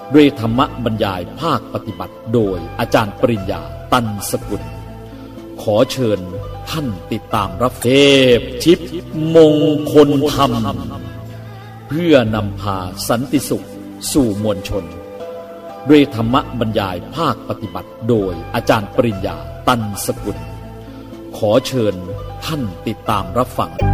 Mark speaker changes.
Speaker 1: ด้วยธรรมบรรยายภาคปฏิบัติโดยอาจารย์ปริญญาตันสกุลขอเชิญท่านติดตามรับเทพทิพย์มงคลธรรมเพื่อนำพาสันติสุขสู่มวลชนด้วยธรรมบรรยายภาคปฏิบัติโดยอาจารย์ปริญญาตันสกุลขอเชิญท่านติดตามรับฟัง